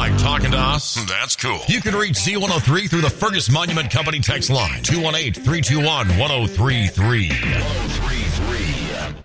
like talking to us? That's cool. You can reach Z103 through the Fergus Monument Company text line, 218-321-1033.